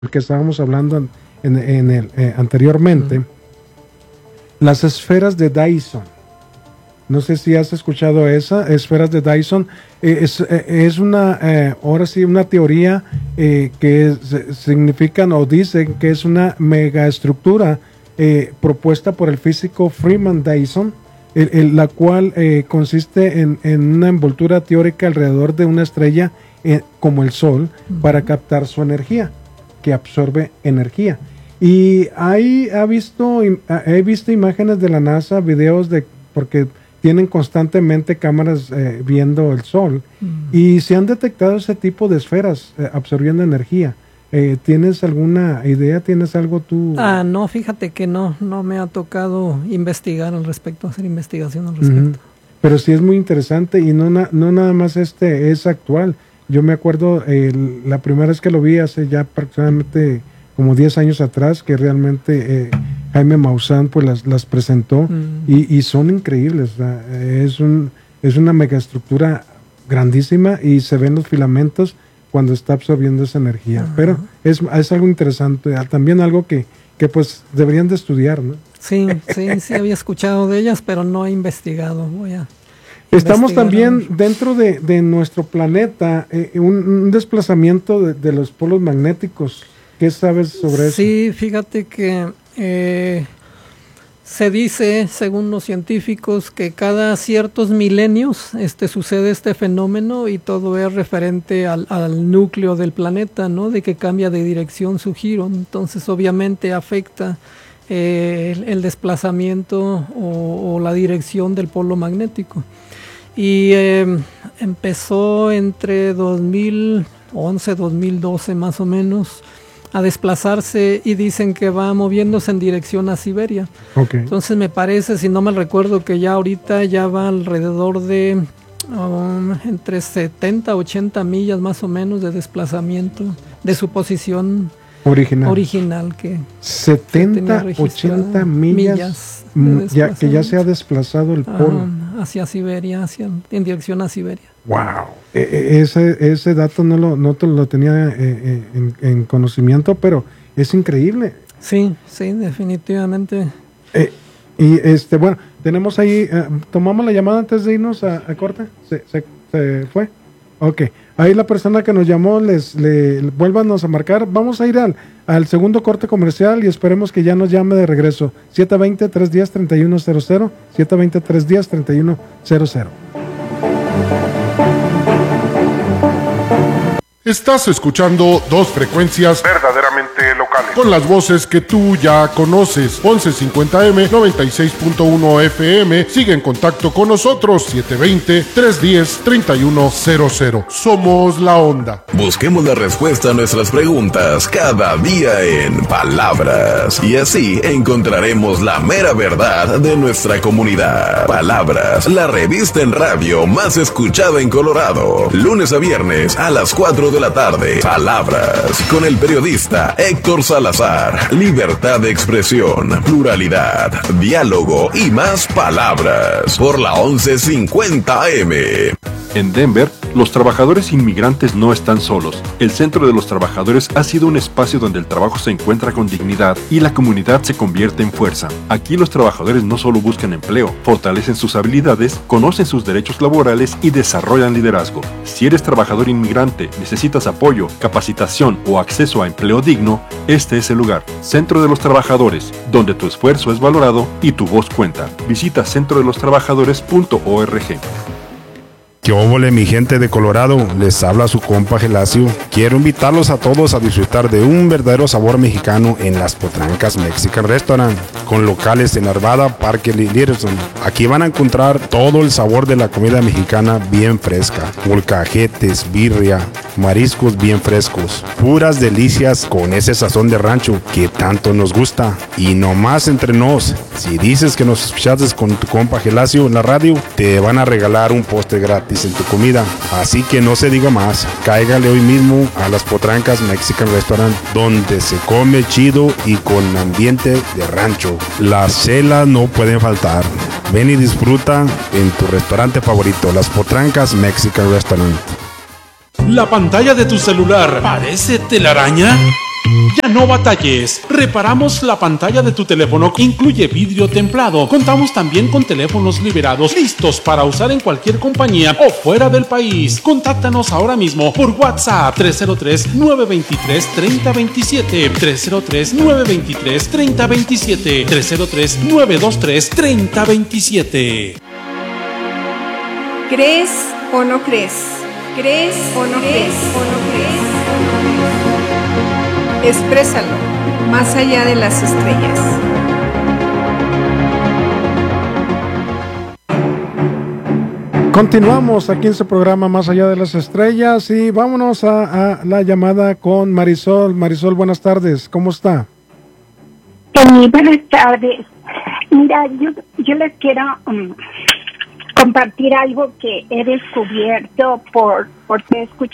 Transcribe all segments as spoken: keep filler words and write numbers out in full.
que estábamos hablando en, en, en el, eh, anteriormente, uh-huh. las esferas de Dyson. No sé si has escuchado esa, esferas de Dyson. Eh, es, eh, es una, eh, ahora sí, una teoría eh, que es, significan o dicen que es una megaestructura eh, propuesta por el físico Freeman Dyson, el, el, la cual eh, consiste en, en una envoltura teórica alrededor de una estrella eh, como el Sol, uh-huh. para captar su energía, que absorbe energía. Y ahí ha visto, he visto imágenes de la NASA, videos de, porque tienen constantemente cámaras eh, viendo el Sol, mm. y se han detectado ese tipo de esferas eh, absorbiendo energía. Eh, ¿Tienes alguna idea? ¿Tienes algo tú? Ah, no, fíjate que no, no me ha tocado investigar al respecto, hacer investigación al respecto. Uh-huh. Pero sí es muy interesante y no, na- no nada más este es actual. Yo me acuerdo eh, la primera vez que lo vi hace ya aproximadamente como diez años atrás, que realmente eh, Jaime Maussan pues las, las presentó, mm. y, y son increíbles. Es, un, es una megaestructura grandísima y se ven los filamentos cuando está absorbiendo esa energía. Uh-huh. Pero es, es algo interesante, también algo que, que pues deberían de estudiar, ¿no? Sí, sí, sí había escuchado de ellas, pero no he investigado. Voy a Estamos también dentro de, de nuestro planeta, eh, un, un desplazamiento de, de los polos magnéticos. ¿Qué sabes sobre eso? Sí, fíjate que eh, se dice, según los científicos, que cada ciertos milenios este, sucede este fenómeno y todo es referente al, al núcleo del planeta, ¿no? De que cambia de dirección su giro. Entonces, obviamente, afecta eh, el, el desplazamiento o, o la dirección del polo magnético. Y eh, empezó entre dos mil once, dos mil doce más o menos a desplazarse, y dicen que va moviéndose en dirección a Siberia. Okay. Entonces me parece, si no me recuerdo, que ya ahorita ya va alrededor de um, entre setenta, ochenta millas más o menos de desplazamiento de su posición original. original que setenta, ochenta millas, millas ya, que ya se ha desplazado el polo. Ah, hacia Siberia, hacia, en dirección a Siberia. Wow, e- ese, ese dato no lo, no te lo tenía eh, en, en conocimiento, pero es increíble. Sí, sí, definitivamente. Eh, y este, bueno, tenemos ahí, eh, tomamos la llamada antes de irnos a, a corte. ¿Se, se, se fue? Ok, ahí la persona que nos llamó, les, le, vuélvanos a marcar. Vamos a ir al, al segundo corte comercial y esperemos que ya nos llame de regreso. siete dos cero, tres uno cero, tres uno cero cero, siete dos cero, tres uno cero, tres uno cero cero. Estás escuchando dos frecuencias verdaderamente locales, con las voces que tú ya conoces. once cincuenta eme, noventa y seis punto uno efe eme. Sigue en contacto con nosotros. siete dos cero, tres uno cero, tres uno cero cero. Somos la onda. Busquemos la respuesta a nuestras preguntas cada día en Palabras, y así encontraremos la mera verdad de nuestra comunidad. Palabras, la revista en radio más escuchada en Colorado. Lunes a viernes a las cuatro de la tarde. Palabras, con el periodista Héctor Salazar. Libertad de expresión, pluralidad, diálogo y más palabras. Por la once cincuenta eme. En Denver, los trabajadores inmigrantes no están solos. El Centro de los Trabajadores ha sido un espacio donde el trabajo se encuentra con dignidad y la comunidad se convierte en fuerza. Aquí los trabajadores no solo buscan empleo, fortalecen sus habilidades, conocen sus derechos laborales y desarrollan liderazgo. Si eres trabajador inmigrante, necesitas apoyo, capacitación o acceso a empleo digno, este es el lugar. Centro de los Trabajadores, donde tu esfuerzo es valorado y tu voz cuenta. Visita centro de los trabajadores punto org. ¿Qué óvole, mi gente de Colorado? Les habla su compa Gelacio. Quiero invitarlos a todos a disfrutar de un verdadero sabor mexicano en Las Potrancas Mexican Restaurant, con locales en Arvada, Parque y Littleton. Aquí van a encontrar todo el sabor de la comida mexicana bien fresca. Molcajetes, birria, mariscos bien frescos. Puras delicias con ese sazón de rancho que tanto nos gusta. Y no más entre nos, si dices que nos escuchaste con tu compa Gelacio en la radio, te van a regalar un postre gratis en tu comida. Así que no se diga más, cáigale hoy mismo a Las Potrancas Mexican Restaurant, donde se come chido y con ambiente de rancho. Las celas no pueden faltar. Ven y disfruta en tu restaurante favorito, Las Potrancas Mexican Restaurant. ¿La pantalla de tu celular parece telaraña? Ya no batalles. Reparamos la pantalla de tu teléfono. Incluye vidrio templado. Contamos también con teléfonos liberados, listos para usar en cualquier compañía o fuera del país. Contáctanos ahora mismo por WhatsApp tres cero tres, nueve dos tres, tres cero dos siete, tres cero tres, nueve dos tres, tres cero dos siete, tres cero tres, nueve dos tres, tres cero dos siete. ¿Crees o no crees? ¿Crees o no crees? ¿O no crees? Exprésalo, más allá de las estrellas. Continuamos aquí en su programa Más allá de las estrellas y vámonos a, a la llamada con Marisol. Marisol, buenas tardes, ¿cómo está? Eh, buenas tardes. Mira, yo, yo les quiero um, compartir algo que he descubierto por porque escucho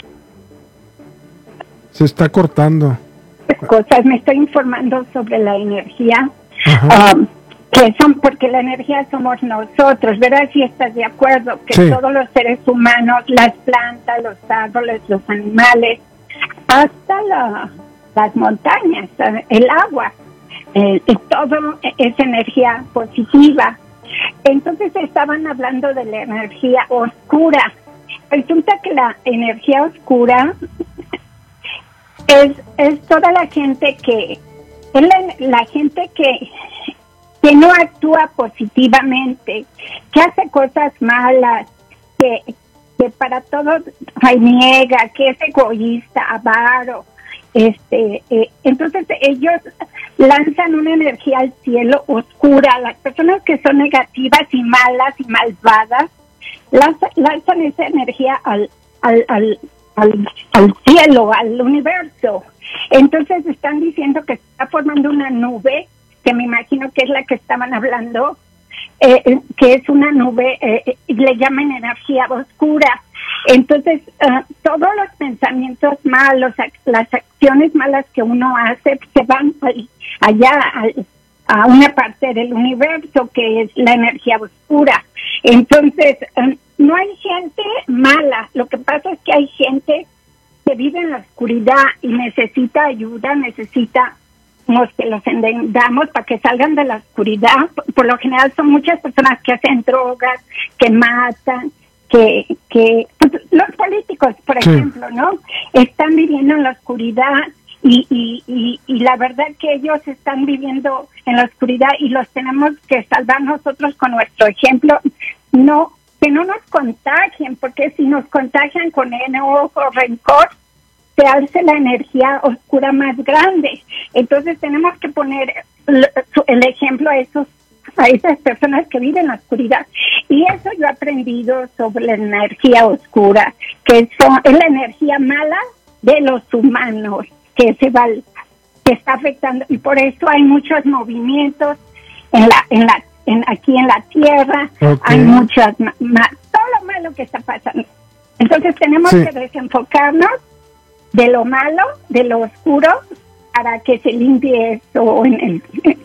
Se está cortando. Cosas, me estoy informando sobre la energía, um, que son, porque la energía somos nosotros, ¿verdad? Si estás de acuerdo, que sí. Todos los seres humanos, las plantas, los árboles, los animales, hasta la, las montañas, el agua, eh, todo es energía positiva. Entonces estaban hablando de la energía oscura. Resulta que la energía oscura es, es toda la gente que es la, la gente que que no actúa positivamente, que hace cosas malas, que, que para todo reniega, que es egoísta, avaro. Este, eh, entonces ellos lanzan una energía al cielo oscura. Las personas que son negativas y malas y malvadas lanzan, lanzan esa energía al, al, al, al, al cielo, al universo. Entonces están diciendo que se está formando una nube, que me imagino que es la que estaban hablando, eh, que es una nube, eh, le llaman energía oscura. Entonces, uh, todos los pensamientos malos, las acciones malas que uno hace, se van allá a, a una parte del universo que es la energía oscura. Entonces, um, no hay gente mala, lo que pasa es que hay gente que vive en la oscuridad y necesita ayuda, necesita que los endeudamos para que salgan de la oscuridad. Por, por lo general son muchas personas que hacen drogas, que matan, que que pues, los políticos, por sí. ejemplo, ¿no? Están viviendo en la oscuridad y, y, y, y la verdad que ellos están viviendo en la oscuridad y los tenemos que salvar nosotros con nuestro ejemplo. No, que no nos contagien, porque si nos contagian con enojo, rencor, se hace la energía oscura más grande. Entonces tenemos que poner el ejemplo a esos a esas personas que viven en la oscuridad. Y eso yo he aprendido sobre la energía oscura, que son, es la energía mala de los humanos, que se va, que está afectando, y por eso hay muchos movimientos en la en la en aquí en la tierra, okay. Hay muchas ma, ma, todo lo malo que está pasando. Entonces tenemos sí. que desenfocarnos de lo malo, de lo oscuro, para que se limpie eso en el,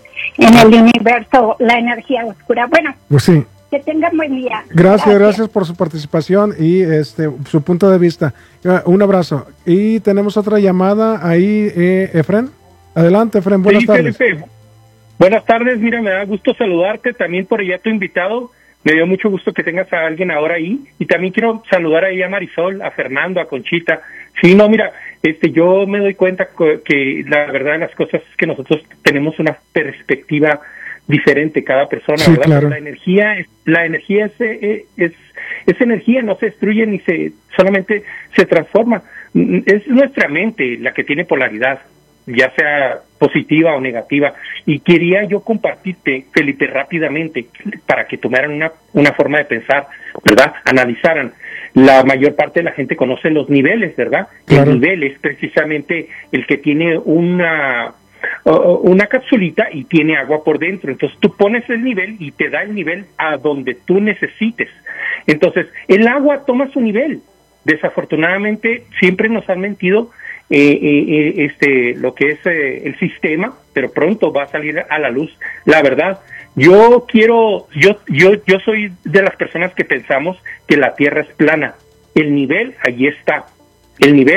en el universo, la energía oscura. Bueno, pues sí. Que tengan buen día. Gracias, gracias, gracias por su participación y este su punto de vista. Un abrazo. Y tenemos otra llamada ahí, eh, Efren. Adelante, Efren, buenas sí, tardes. Felipe. Buenas tardes, mira, me da gusto saludarte, también por allá tu invitado. Me dio mucho gusto que tengas a alguien ahora ahí. Y también quiero saludar ahí a Marisol, a Fernando, a Conchita. Sí, no, mira, este, yo me doy cuenta que la verdad de las cosas es que nosotros tenemos una perspectiva diferente cada persona, sí, ¿verdad? Claro. La energía, es, la energía es, es, es, es energía, no se destruye ni se, solamente se transforma. Es nuestra mente la que tiene polaridad, ya sea positiva o negativa. Y quería yo compartirte, Felipe, rápidamente, para que tomaran una, una forma de pensar, ¿verdad? Analizaran. La mayor parte de la gente conoce los niveles, ¿verdad? Claro. El nivel es precisamente el que tiene una uh, una capsulita y tiene agua por dentro. Entonces tú pones el nivel y te da el nivel a donde tú necesites. Entonces el agua toma su nivel. Desafortunadamente siempre nos han mentido eh, eh, este lo que es eh, el sistema, pero pronto va a salir a la luz la verdad. Yo quiero, yo, yo, yo soy de las personas que pensamos que la Tierra es plana. El nivel, allí está. El nivel,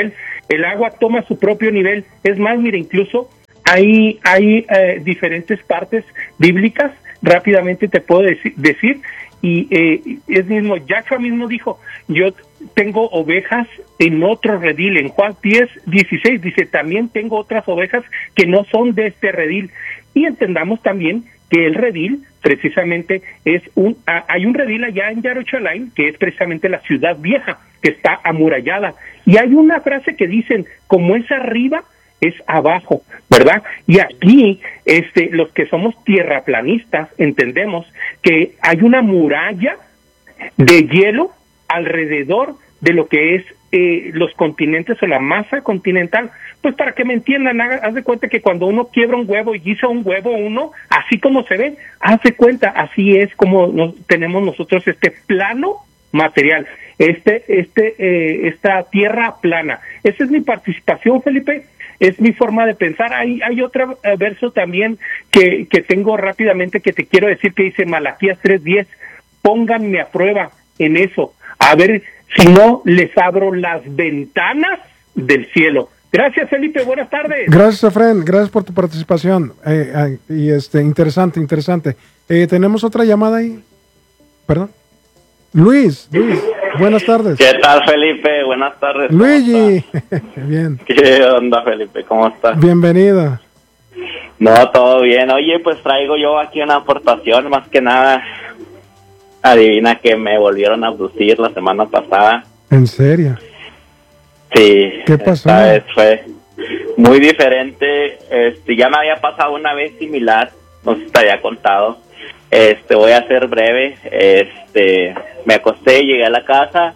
el agua toma su propio nivel. Es más, mire, incluso hay, hay eh, diferentes partes bíblicas, rápidamente te puedo decir, decir y eh, es mismo, Yahshua mismo dijo, yo tengo ovejas en otro redil. En Juan diez, dieciséis dice, también tengo otras ovejas que no son de este redil. Y entendamos también que el redil precisamente es un, a, hay un redil allá en Jerusalén que es precisamente la ciudad vieja, que está amurallada. Y hay una frase que dicen, como es arriba, es abajo, ¿verdad? Y aquí, este, los que somos tierraplanistas, entendemos que hay una muralla de hielo alrededor de lo que es eh, los continentes o la masa continental. Pues para que me entiendan, haga, haz de cuenta que cuando uno quiebra un huevo y guisa un huevo uno, así como se ve, haz de cuenta, así es como nos, tenemos nosotros este plano material, este, este, eh, esta tierra plana. Esa es mi participación, Felipe. Es mi forma de pensar. Hay, hay otro uh, verso también que, que tengo rápidamente que te quiero decir, que dice Malaquías tres diez, pónganme a prueba en eso, a ver si no les abro las ventanas del cielo. Gracias, Felipe, buenas tardes. Gracias, Efraín, gracias por tu participación. Eh, eh, y este, interesante, interesante. Eh, ¿Tenemos otra llamada ahí? ¿Perdón? Luis, Luis, buenas tardes. ¿Qué tal, Felipe? Buenas tardes. Luigi, bien. ¿Qué onda, Felipe? ¿Cómo estás? Bienvenido. No, todo bien. Oye, pues traigo yo aquí una aportación, más que nada. Adivina que me volvieron a abducir la semana pasada. ¿En serio? Sí. ¿Qué pasó? Esta vez fue muy diferente. Este, ya me había pasado una vez similar, no sé si te había contado. Este, voy a ser breve. Este, me acosté, llegué a la casa.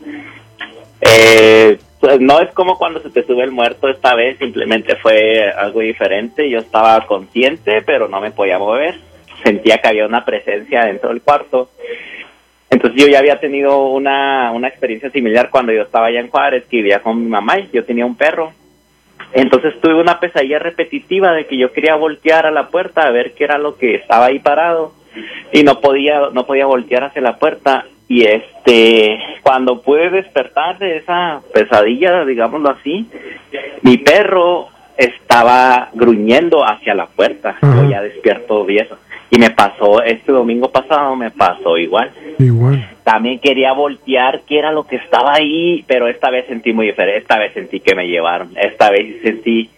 Eh, pues no es como cuando se te sube el muerto esta vez, simplemente fue algo diferente. Yo estaba consciente, pero no me podía mover. Sentía que había una presencia dentro del cuarto. Entonces yo ya había tenido una, una experiencia similar cuando yo estaba allá en Juárez, que vivía con mi mamá y yo tenía un perro. Entonces tuve una pesadilla repetitiva de que yo quería voltear a la puerta a ver qué era lo que estaba ahí parado y no podía no podía voltear hacia la puerta. Y este cuando pude despertar de esa pesadilla, digámoslo así, mi perro estaba gruñendo hacia la puerta. Uh-huh. Yo ya despierto viejo. Y me pasó, este domingo pasado me pasó igual. Igual. También quería voltear qué era lo que estaba ahí, pero esta vez sentí muy diferente. Esta vez sentí que me llevaron. Esta vez sentí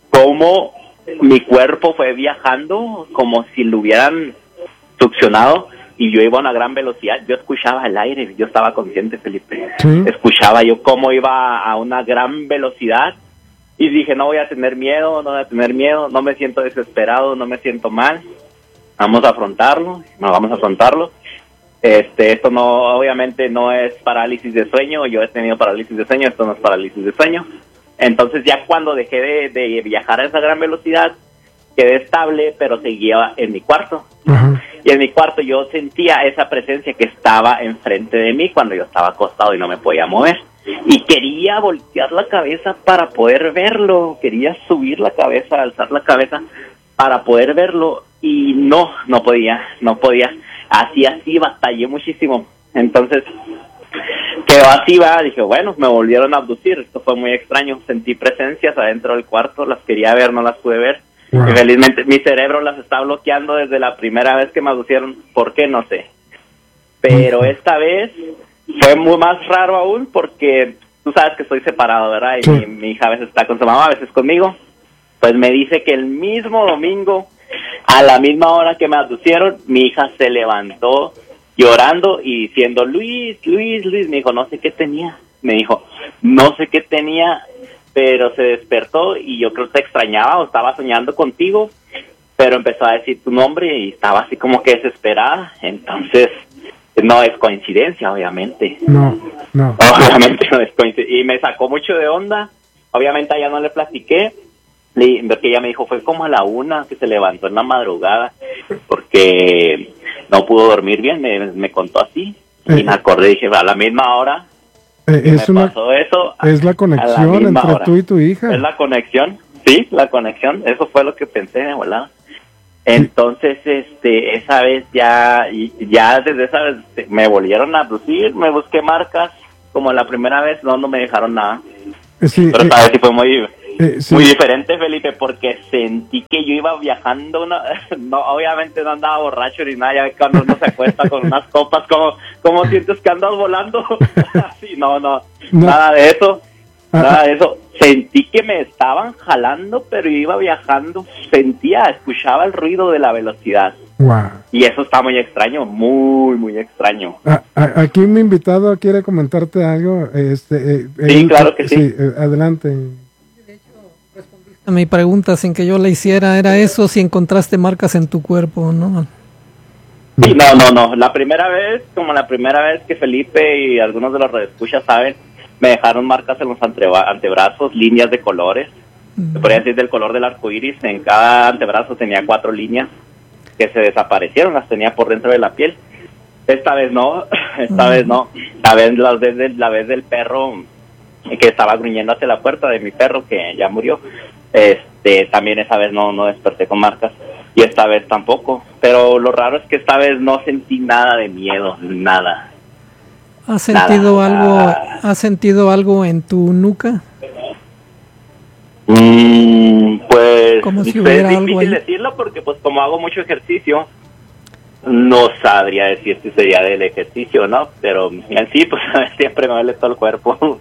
como mi cuerpo fue viajando, como si lo hubieran succionado, y yo iba a una gran velocidad. Yo escuchaba el aire, yo estaba consciente, Felipe. ¿Sí? Escuchaba yo cómo iba a una gran velocidad. Y dije, no voy a tener miedo, no voy a tener miedo, no me siento desesperado, no me siento mal. Vamos a afrontarlo, no vamos a afrontarlo. Este, esto no, obviamente no es parálisis de sueño, yo he tenido parálisis de sueño, esto no es parálisis de sueño. Entonces ya cuando dejé de, de viajar a esa gran velocidad, quedé estable, pero seguía en mi cuarto. Uh-huh. Y en mi cuarto yo sentía esa presencia que estaba enfrente de mí cuando yo estaba acostado y no me podía mover. Y quería voltear la cabeza para poder verlo, quería subir la cabeza, alzar la cabeza para poder verlo, y no, no podía, no podía, así, así, batallé muchísimo. Entonces, quedó así, va, dije, bueno, me volvieron a abducir, esto fue muy extraño, sentí presencias adentro del cuarto, las quería ver, no las pude ver, wow. Y felizmente mi cerebro las está bloqueando desde la primera vez que me abducieron, ¿por qué? No sé, pero esta vez fue muy más raro aún, porque tú sabes que estoy separado, ¿verdad? Y sí. mi, mi hija a veces está con su mamá, a veces conmigo. Pues me dice que el mismo domingo, a la misma hora que me abducieron, mi hija se levantó llorando y diciendo, Luis, Luis, Luis, me dijo, no sé qué tenía. Me dijo, no sé qué tenía, pero se despertó y yo creo que te extrañaba o estaba soñando contigo, pero empezó a decir tu nombre y estaba así como que desesperada. Entonces, no es coincidencia, obviamente. No, no. Obviamente no es coincidencia. Y me sacó mucho de onda. Obviamente a ella no le platiqué. Porque ella me dijo, fue como a la una que se levantó en la madrugada porque no pudo dormir bien, me, me contó así. Eh, y me acordé, dije, a la misma hora eh, es me una, pasó eso. Es la conexión la entre hora. Tú y tu hija. Es la conexión, sí, la conexión, eso fue lo que pensé, ¿verdad? Entonces, este, esa vez ya, ya desde esa vez me volvieron a abducir, me busqué marcas, como la primera vez, no, no me dejaron nada. Sí, Pero esta eh, vez sí fue muy, eh, sí. muy diferente, Felipe, porque sentí que yo iba viajando, no, no, obviamente no andaba borracho ni nada, ya ves cuando uno se acuesta con unas copas, como, como sientes que andas volando, así, no, no, No. nada de eso, Ah, nada de eso, sentí que me estaban jalando, pero yo iba viajando, sentía, escuchaba el ruido de la velocidad. Wow. Y eso está muy extraño, muy, muy extraño. A- a- aquí mi invitado quiere comentarte algo. Este, eh, Sí, él- claro que sí. eh, adelante. Mi pregunta, sin que yo la hiciera, era eso, si encontraste marcas en tu cuerpo, ¿no? Sí, no, no, no. La primera vez, como la primera vez que Felipe y algunos de los redescuchas saben, me dejaron marcas en los antreba- antebrazos, líneas de colores. Se podría decir del color del arco iris. En cada antebrazo tenía cuatro líneas que se desaparecieron, las tenía por dentro de la piel. Esta vez no, esta vez no. La vez, la vez, del, la vez del perro que estaba gruñendo hacia la puerta de mi perro que ya murió. Este, también esa vez no, no desperté con marcas. Y esta vez tampoco. Pero lo raro es que esta vez no sentí nada de miedo, nada. ¿Has sentido Nada, algo, nada. has sentido algo en tu nuca? Mm, pues Como si es hubiera algo difícil ahí. decirlo porque pues como hago mucho ejercicio, no sabría decir si sería del ejercicio o no, pero en sí pues siempre me duele todo el cuerpo.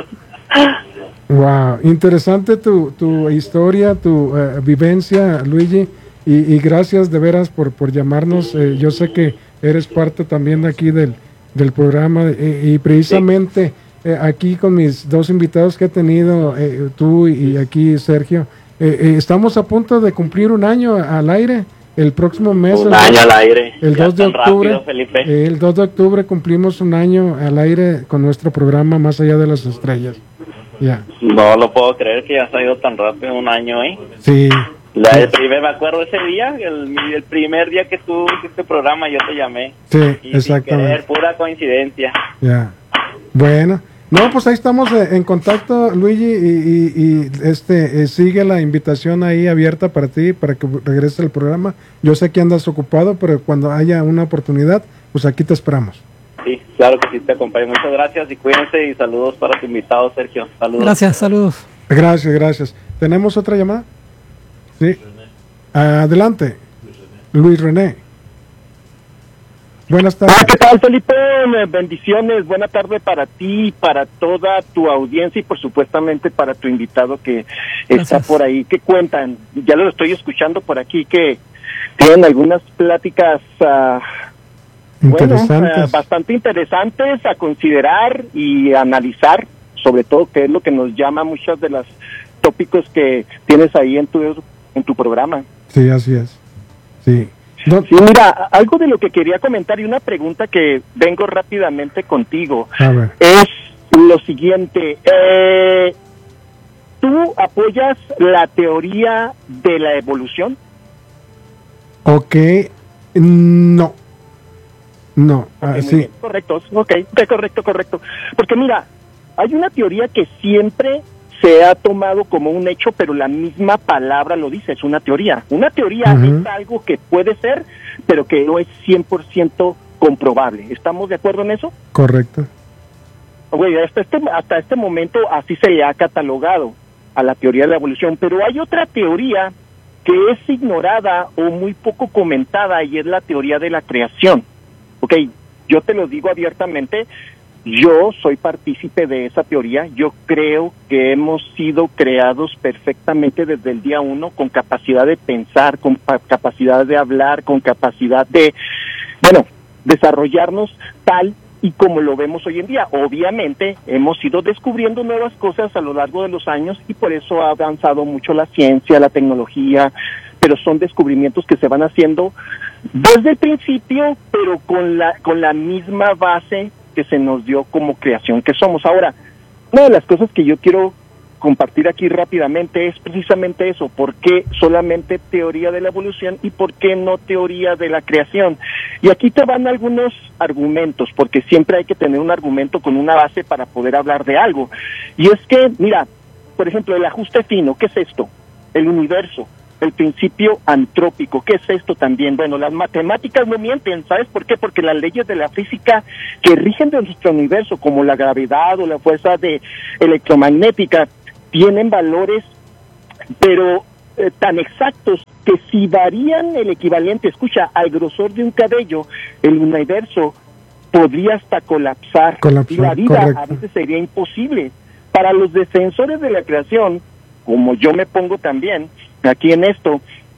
Wow, interesante tu, tu historia, tu eh, vivencia, Luigi, y, y gracias de veras por, por llamarnos. Eh, yo sé que eres parte también de aquí del, del programa eh, y precisamente eh, aquí con mis dos invitados que he tenido, eh, tú y aquí Sergio, eh, eh, estamos a punto de cumplir un año al aire. El próximo mes, Un el año dos- al aire. el Ya dos de tan octubre, rápido, Felipe. eh, el dos de octubre cumplimos un año al aire con nuestro programa Más Allá de las Estrellas. Ya. No lo puedo creer que ya se ha ido tan rápido un año, ¿eh? Sí. La, el primer, me acuerdo ese día, el, el primer día que tú hiciste este programa, yo te llamé. Sí, Y sin querer, exactamente. pura coincidencia. Ya. Bueno, no, pues ahí estamos eh, en contacto, Luigi, y, y- y, este eh, sigue la invitación ahí abierta para ti, para que regreses al programa. Yo sé que andas ocupado, pero cuando haya una oportunidad, pues aquí te esperamos. Sí, claro que sí, te acompaño. Muchas gracias y cuídense y saludos para tu invitado, Sergio. Saludos. Gracias, saludos. Gracias, gracias. ¿Tenemos otra llamada? Sí. Adelante. Luis René. Buenas tardes. Ah, ¿qué tal, Felipe? Bendiciones, buena tarde para ti, para toda tu audiencia y por supuestamente para tu invitado que está Gracias. por ahí. ¿Qué cuentan? Ya lo estoy escuchando por aquí que tienen algunas pláticas ah, bueno, Interesantes. ah, bastante interesantes a considerar y analizar, sobre todo qué es lo que nos llama muchos de los tópicos que tienes ahí en tu en tu programa. Sí, así es. Sí. No- Sí, mira, algo de lo que quería comentar y una pregunta que vengo rápidamente contigo A ver. es lo siguiente. Eh, ¿Tú apoyas la teoría de la evolución? Ok. No. No. Ah, Ok, muy sí. bien, correcto, ok, ok, correcto, correcto. Porque mira, hay una teoría que siempre se ha tomado como un hecho, pero la misma palabra lo dice, es una teoría. Una teoría Ujú. es algo que puede ser, pero que no es cien por ciento comprobable. ¿Estamos de acuerdo en eso? Correcto. Güey, hasta este, hasta este momento así se le ha catalogado a la teoría de la evolución, pero hay otra teoría que es ignorada o muy poco comentada y es la teoría de la creación. Ok, yo te lo digo abiertamente, yo soy partícipe de esa teoría, yo creo que hemos sido creados perfectamente desde el día uno con capacidad de pensar, con pa- capacidad de hablar, con capacidad de, bueno, desarrollarnos tal y como lo vemos hoy en día. Obviamente hemos ido descubriendo nuevas cosas a lo largo de los años y por eso ha avanzado mucho la ciencia, la tecnología, pero son descubrimientos que se van haciendo desde el principio, pero con la con la misma base que se nos dio como creación que somos. Ahora, una de las cosas que yo quiero compartir aquí rápidamente es precisamente eso, ¿por qué solamente teoría de la evolución y por qué no teoría de la creación? Y aquí te van algunos argumentos, porque siempre hay que tener un argumento con una base para poder hablar de algo. Y es que, mira, por ejemplo, el ajuste fino, ¿qué es esto? El universo. el principio antrópico. ¿Qué es esto también? Bueno, las matemáticas no mienten, ¿sabes por qué? Porque las leyes de la física que rigen de nuestro universo, como la gravedad o la fuerza de electromagnética, tienen valores, pero eh, tan exactos que si varían el equivalente, escucha, al grosor de un cabello, el universo podría hasta colapsar. Colapsar, y la vida correcto. a veces sería imposible. Para los defensores de la creación, como yo me pongo también aquí en esto,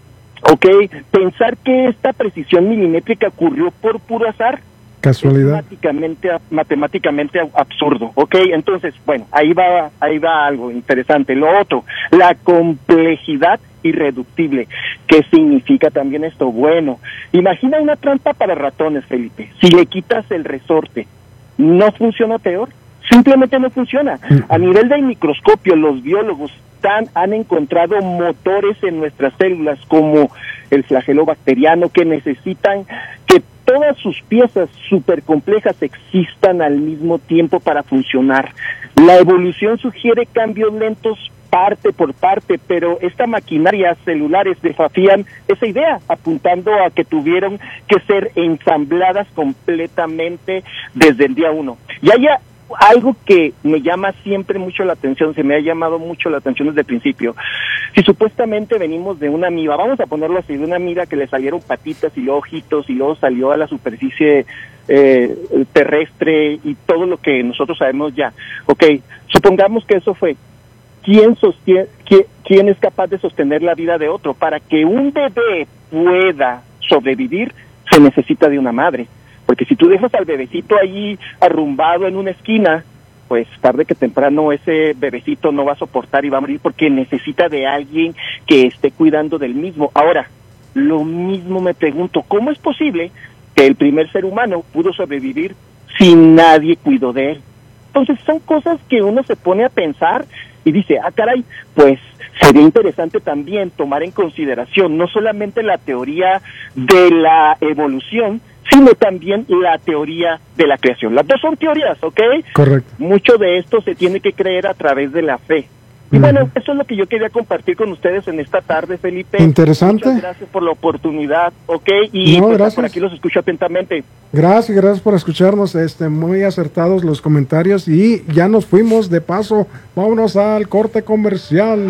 ok, pensar que esta precisión milimétrica ocurrió por puro azar, casualidad, matemáticamente, matemáticamente absurdo, ok. Entonces, bueno, ahí va, ahí va algo interesante. Lo otro, la complejidad irreductible. ¿Qué significa también esto? Bueno, imagina una trampa para ratones, Felipe. Si le quitas el resorte, ¿no funciona peor? Simplemente no funciona. A nivel del microscopio, los biólogos tan, han encontrado motores en nuestras células como el flagelo bacteriano que necesitan que todas sus piezas supercomplejas existan al mismo tiempo para funcionar. La evolución sugiere cambios lentos parte por parte, pero esta maquinaria celulares desafían esa idea, apuntando a que tuvieron que ser ensambladas completamente desde el día uno. Y haya algo que me llama siempre mucho la atención, se me ha llamado mucho la atención desde el principio. Si supuestamente venimos de una amiba, vamos a ponerlo así, de una amiba que le salieron patitas y luego ojitos y luego salió a la superficie eh, terrestre y todo lo que nosotros sabemos ya. Ok, supongamos que eso fue. ¿Quién, sostiene, quién, ¿Quién es capaz de sostener la vida de otro? Para que un bebé pueda sobrevivir, se necesita de una madre. Porque si tú dejas al bebecito ahí arrumbado en una esquina, pues tarde que temprano ese bebecito no va a soportar y va a morir porque necesita de alguien que esté cuidando del mismo. Ahora, lo mismo me pregunto, ¿cómo es posible que el primer ser humano pudo sobrevivir si nadie cuidó de él? Entonces son cosas que uno se pone a pensar y dice, ah caray, pues sería interesante también tomar en consideración no solamente la teoría de la evolución, sino también la teoría de la creación. Las dos son teorías, ¿ok? Correcto. Mucho de esto se tiene que creer a través de la fe. Y uh-huh. bueno, eso es lo que yo quería compartir con ustedes en esta tarde, Felipe. Interesante. Muchas gracias por la oportunidad, ¿ok? Y no, pues, por aquí los escucho atentamente. Gracias, gracias por escucharnos, este, muy acertados los comentarios y ya nos fuimos de paso. Vámonos al corte comercial.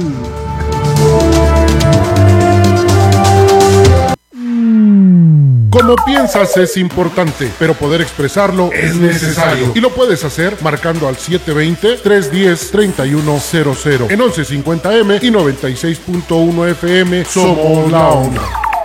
Como piensas es importante, pero poder expresarlo es necesario. Y lo puedes hacer marcando al siete dos cero, tres uno cero, tres uno cero cero. En once cincuenta eme y noventa y seis punto uno efe eme somos la onda.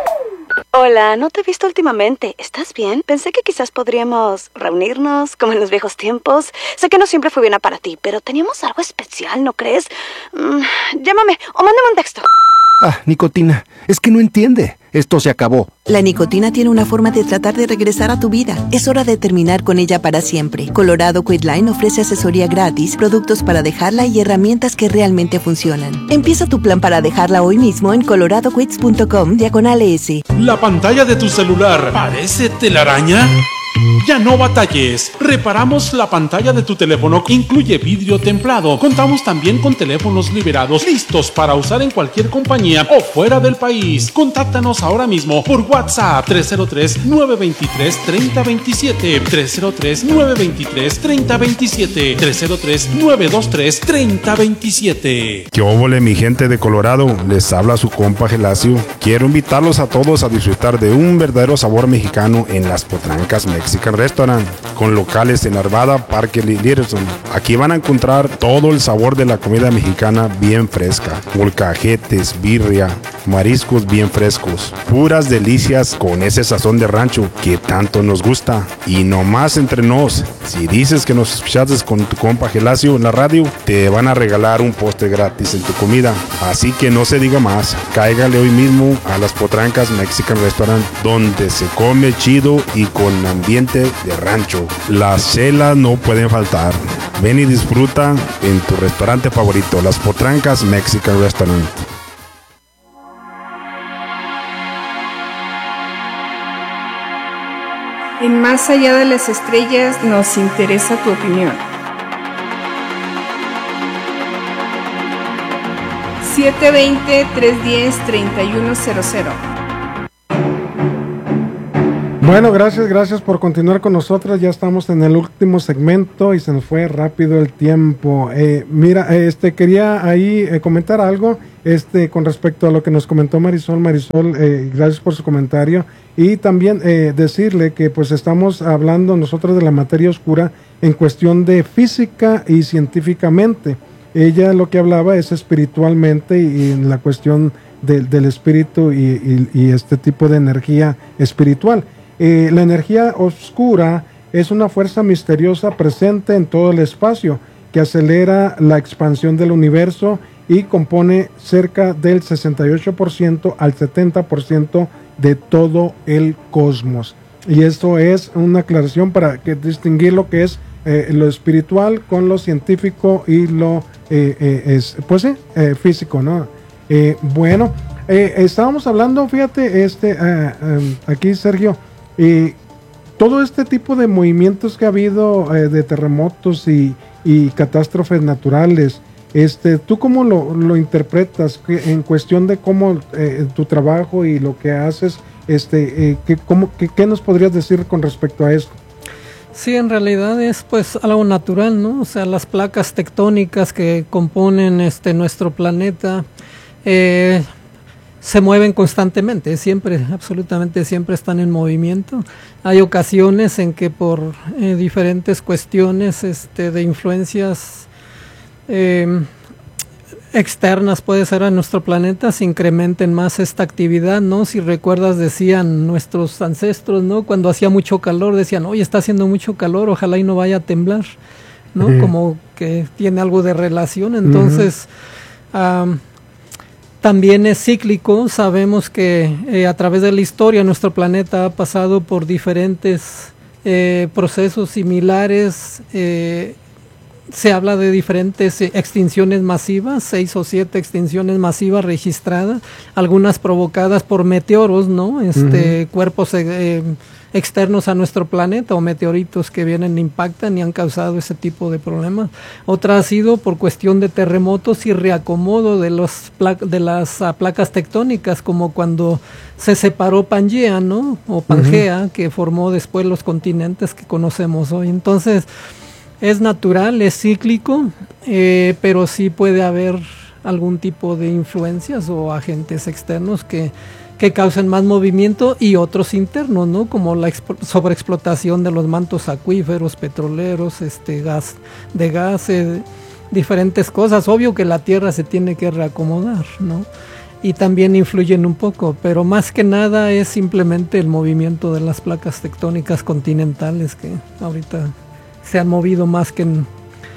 Hola, no te he visto últimamente. ¿Estás bien? Pensé que quizás podríamos reunirnos como en los viejos tiempos. Sé que no siempre fue bien para ti, pero teníamos algo especial, ¿no crees? Mm, llámame o mándame un texto. Ah, nicotina, es que no entiende. Esto se acabó. La nicotina tiene una forma de tratar de regresar a tu vida. Es hora de terminar con ella para siempre. Colorado Quitline ofrece asesoría gratis, productos para dejarla y herramientas que realmente funcionan. Empieza tu plan para dejarla hoy mismo en colorado quits punto com diagonal S. ¿La pantalla de tu celular parece telaraña? Ya no batalles. Reparamos la pantalla de tu teléfono. Incluye vidrio templado. Contamos también con teléfonos liberados listos para usar en cualquier compañía o fuera del país. Contáctanos ahora mismo por WhatsApp tres cero tres, nueve dos tres, tres cero dos siete, tres cero tres, nueve dos tres, tres cero dos siete, tres cero tres, nueve dos tres, tres cero dos siete. ¿Qué óvole, mi gente de Colorado? Les habla su compa Gelacio. Quiero invitarlos a todos a disfrutar de un verdadero sabor mexicano en las Potrancas Mexican Restaurant, con locales en Arvada, Parque y Littleton. Aquí van a encontrar todo el sabor de la comida mexicana bien fresca, molcajetes, birria, mariscos bien frescos, puras delicias con ese sazón de rancho que tanto nos gusta. Y no más entre nos, si dices que nos escuchaste con tu compa Gelacio en la radio, te van a regalar un postre gratis en tu comida. Así que no se diga más, cáigale hoy mismo a las Potrancas Mexican Restaurant, donde se come chido y con ambiente de rancho. Las chelas no pueden faltar. Ven y disfruta en tu restaurante favorito, las Potrancas Mexican Restaurant. En Más allá de las estrellas nos interesa tu opinión. siete dos cero, tres uno cero, tres uno cero cero. Bueno, gracias, gracias por continuar con nosotros. Ya estamos en el último segmento y se nos fue rápido el tiempo. Eh, mira, este quería ahí eh, comentar algo este con respecto a lo que nos comentó Marisol. Marisol, eh, gracias por su comentario. Y también eh, decirle que pues estamos hablando nosotros de la materia oscura en cuestión de física y científicamente. Ella lo que hablaba es espiritualmente y en la cuestión de, del espíritu y, y, y este tipo de energía espiritual. Eh, la energía oscura es una fuerza misteriosa presente en todo el espacio que acelera la expansión del universo y compone cerca del sesenta y ocho por ciento al setenta por ciento de todo el cosmos. Y esto es una aclaración para que distinguir lo que es eh, lo espiritual con lo científico y lo eh, eh, es, pues sí, eh, físico, ¿no? Eh, bueno, eh, estábamos hablando, fíjate, este uh, um, aquí Sergio. Y todo este tipo de movimientos que ha habido eh, de terremotos y, y catástrofes naturales, este, ¿tú cómo lo, lo interpretas en cuestión de cómo eh, tu trabajo y lo que haces, este, eh, que, cómo, que, qué nos podrías decir con respecto a esto? Sí, en realidad es pues algo natural, ¿no? O sea, las placas tectónicas que componen este nuestro planeta eh, se mueven constantemente, siempre, absolutamente siempre están en movimiento. Hay ocasiones en que por eh, diferentes cuestiones este, de influencias eh, externas, puede ser, a nuestro planeta, se incrementen más esta actividad, ¿no? Si recuerdas, decían nuestros ancestros, ¿no? Cuando hacía mucho calor, decían, oye, está haciendo mucho calor, ojalá y no vaya a temblar, ¿no? Uh-huh. Como que tiene algo de relación, entonces... Uh-huh. um, También es cíclico, sabemos que eh, a través de la historia nuestro planeta ha pasado por diferentes eh, procesos similares, eh, se habla de diferentes extinciones masivas, seis o siete extinciones masivas registradas, algunas provocadas por meteoros, ¿no? Este, uh-huh. Cuerpos eh, externos a nuestro planeta o meteoritos que vienen, impactan y han causado ese tipo de problemas. Otra ha sido por cuestión de terremotos y reacomodo de, los pla- de las uh, placas tectónicas, como cuando se separó Pangea, ¿no? O Pangea, uh-huh. que formó después los continentes que conocemos hoy. Entonces, es natural, es cíclico, eh, pero sí puede haber algún tipo de influencias o agentes externos que, que causen más movimiento y otros internos, ¿no? Como la expo- sobreexplotación de los mantos acuíferos, petroleros, este gas, de gas, eh, diferentes cosas. Obvio que la Tierra se tiene que reacomodar, ¿no? Y también influyen un poco, pero más que nada es simplemente el movimiento de las placas tectónicas continentales que ahorita se han movido más que, en,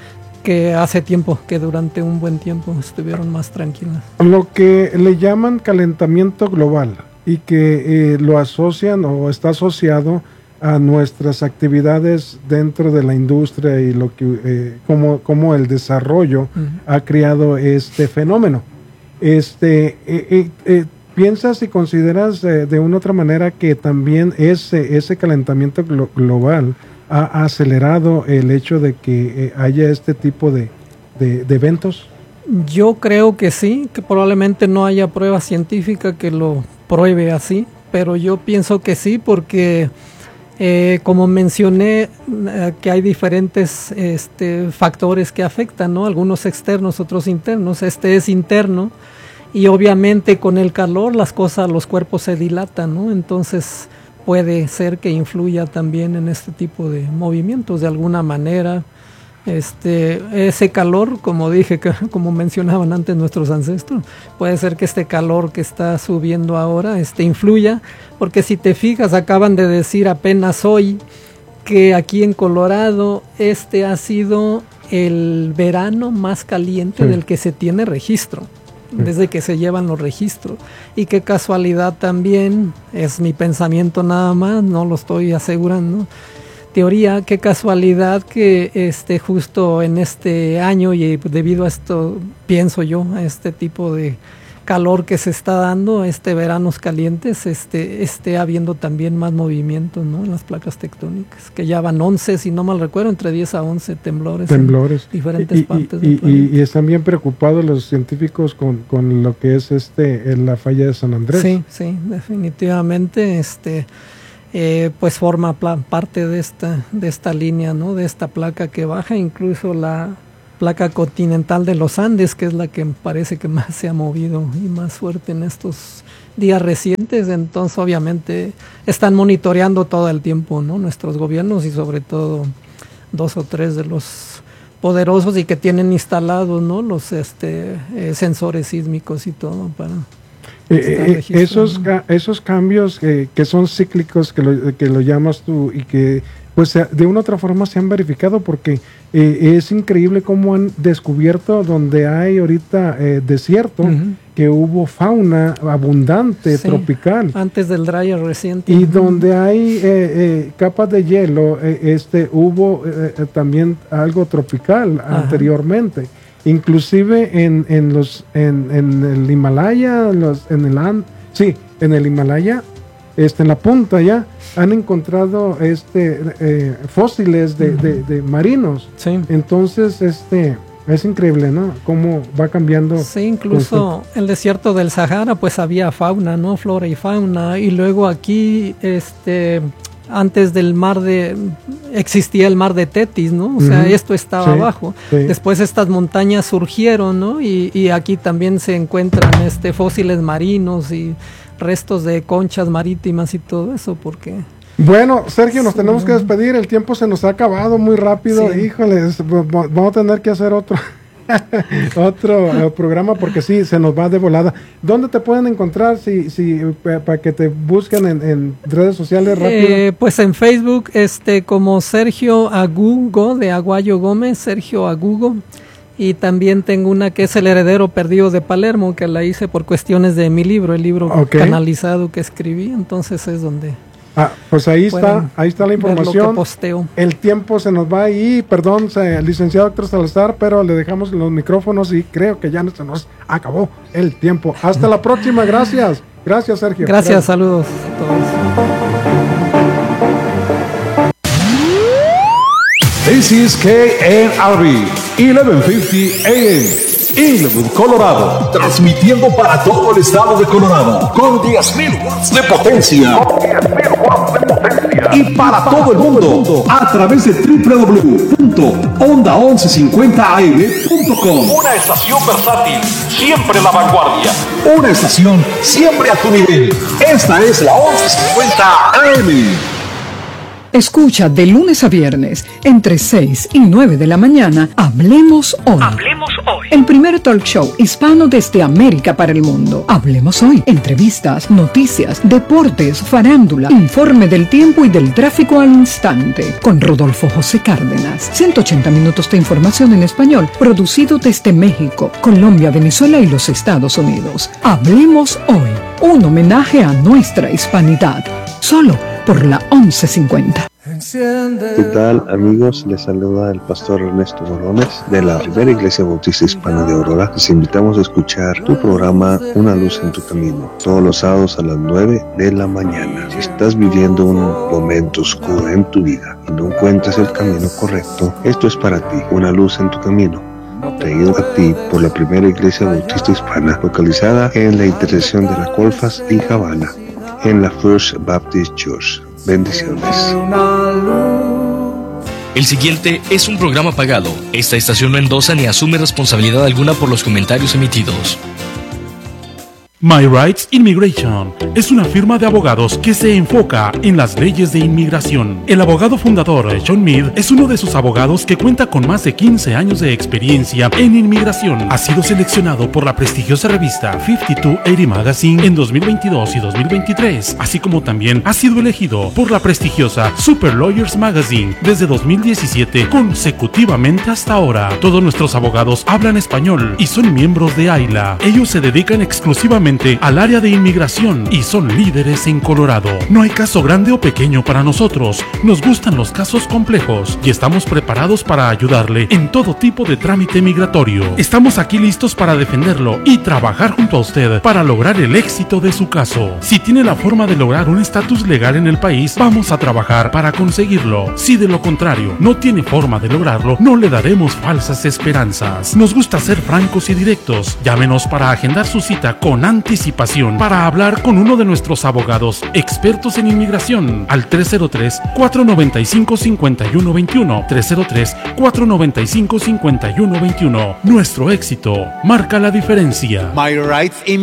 que hace tiempo, que durante un buen tiempo estuvieron más tranquilas. Lo que le llaman calentamiento global y que eh, lo asocian o está asociado a nuestras actividades dentro de la industria y lo que eh, como, como el desarrollo uh-huh. ha creado este fenómeno. Este, eh, eh, eh, ¿piensas y consideras eh, de una otra manera que también ese, ese calentamiento glo- global ha acelerado el hecho de que eh, haya este tipo de, de, de eventos? Yo creo que sí, que probablemente no haya prueba científica que lo pruebe así, pero yo pienso que sí, porque eh, como mencioné, eh, que hay diferentes este, factores que afectan, ¿no? Algunos externos, otros internos. Este es interno y obviamente con el calor las cosas, los cuerpos se dilatan, ¿no? Entonces puede ser que influya también en este tipo de movimientos de alguna manera. Este, ese calor, como dije, que, como mencionaban antes nuestros ancestros, puede ser que este calor que está subiendo ahora este, influya, porque si te fijas, acaban de decir apenas hoy que aquí en Colorado este ha sido el verano más caliente sí. del que se tiene registro. Desde que se llevan los registros. Y qué casualidad también, es mi pensamiento nada más, no lo estoy asegurando, teoría, qué casualidad que este justo en este año y debido a esto, pienso yo, a este tipo de calor que se está dando, este veranos calientes, este, esté habiendo también más movimiento, ¿no? En las placas tectónicas, que ya van once, si no mal recuerdo, entre diez a once temblores, temblores. en diferentes y, partes y, del y, planeta. Y están bien preocupados los científicos con, con lo que es este en la falla de San Andrés. Sí, sí, definitivamente, este, eh, pues forma parte de esta, de esta línea, ¿no? De esta placa que baja, incluso la placa continental de los Andes, que es la que parece que más se ha movido y más fuerte en estos días recientes. Entonces obviamente están monitoreando todo el tiempo, ¿no? Nuestros gobiernos y sobre todo dos o tres de los poderosos y que tienen instalados, ¿no? Los este eh, sensores sísmicos y todo para eh, eh, esos esos cambios que, que son cíclicos, que lo, que lo llamas tú, y que pues de una u otra forma se han verificado, porque eh, es increíble cómo han descubierto donde hay ahorita eh, desierto, uh-huh. que hubo fauna abundante, sí, tropical. Antes del dryer reciente. Y uh-huh. donde hay eh, eh, capas de hielo, eh, este hubo eh, eh, también algo tropical, uh-huh. anteriormente. Inclusive en, en los en, en el Himalaya, los, en el an, sí, en el Himalaya, este, en la punta ya, han encontrado este eh, fósiles de, uh-huh. de, de marinos. Sí. Entonces, este es increíble, ¿no? Cómo va cambiando. Sí, incluso este... el desierto del Sahara, pues había fauna, ¿no? Flora y fauna. Y luego aquí, este, antes del mar de, existía el mar de Tetis, ¿no? O sea, uh-huh. esto estaba sí, abajo. Sí. Después estas montañas surgieron, ¿no? Y, y aquí también se encuentran este fósiles marinos y restos de conchas marítimas y todo eso, porque... Bueno, Sergio, nos sí, tenemos que despedir, el tiempo se nos ha acabado muy rápido, sí. Híjoles, vamos a tener que hacer otro otro uh, programa, porque sí, se nos va de volada. ¿Dónde te pueden encontrar si, si para que te busquen en, en redes sociales rápido? Eh, pues en Facebook, este como Sergio Agugo, de Aguayo Gómez, Sergio Agugo. Y también tengo una que es El heredero perdido de Palermo, que la hice por cuestiones de mi libro, el libro okay. canalizado que escribí, entonces es donde... Ah, pues ahí está, ahí está la información. Posteo. El tiempo se nos va y perdón, se, licenciado doctor Salazar, pero le dejamos los micrófonos y creo que ya se nos acabó el tiempo. Hasta la próxima, gracias. Gracias, Sergio. Gracias, gracias. Saludos a todos. This is K N R B, eleven fifty A M, Inglewood, Colorado, transmitiendo para todo el estado de Colorado, con diez mil watts de potencia, y para todo el mundo, a través de doble u doble u doble u punto onda once cincuenta a m punto com. Una estación versátil, siempre la vanguardia. Una estación siempre a tu nivel. Esta es la once cincuenta A M. Escucha de lunes a viernes, entre seis y nueve de la mañana, Hablemos Hoy. Hablemos Hoy. El primer talk show hispano desde América para el mundo. Hablemos Hoy. Entrevistas, noticias, deportes, farándula, informe del tiempo y del tráfico al instante. Con Rodolfo José Cárdenas. ciento ochenta minutos de información en español, producido desde México, Colombia, Venezuela y los Estados Unidos. Hablemos Hoy. Un homenaje a nuestra hispanidad. Solo por la once cincuenta. ¿Qué tal, amigos? Les saluda el pastor Ernesto Morones de la Primera Iglesia Bautista Hispana de Aurora. Les invitamos a escuchar tu programa Una Luz en tu Camino, todos los sábados a las nueve de la mañana. Si estás viviendo un momento oscuro en tu vida y no encuentras el camino correcto, esto es para ti, Una Luz en tu Camino, traído a ti por la Primera Iglesia Bautista Hispana, localizada en la intersección de la Colfas y Havana, en la First Baptist Church. Bendiciones. El siguiente es un programa pagado. Esta estación no endosa ni asume responsabilidad alguna por los comentarios emitidos. My Rights Immigration es una firma de abogados que se enfoca en las leyes de inmigración. El abogado fundador, John Mead, es uno de sus abogados que cuenta con más de quince años de experiencia en inmigración. Ha sido seleccionado por la prestigiosa revista cincuenta y dos ochenta Magazine en dos mil veintidós y dos mil veintitrés, así como también ha sido elegido por la prestigiosa Super Lawyers Magazine desde dos mil diecisiete consecutivamente hasta ahora. Todos nuestros abogados hablan español y son miembros de AILA. Ellos se dedican exclusivamente directamente al área de inmigración y son líderes en Colorado. No hay caso grande o pequeño para nosotros. Nos gustan los casos complejos y estamos preparados para ayudarle en todo tipo de trámite migratorio. Estamos aquí listos para defenderlo y trabajar junto a usted para lograr el éxito de su caso. Si tiene la forma de lograr un estatus legal en el país, vamos a trabajar para conseguirlo. Si de lo contrario no tiene forma de lograrlo, no le daremos falsas esperanzas. Nos gusta ser francos y directos. Llámenos para agendar su cita con anticipación para hablar con uno de nuestros abogados expertos en inmigración al tres cero tres, cuatro nueve cinco, cinco uno dos uno, tres cero tres, cuatro nueve cinco, cinco uno dos uno. Nuestro éxito marca la diferencia. My Rights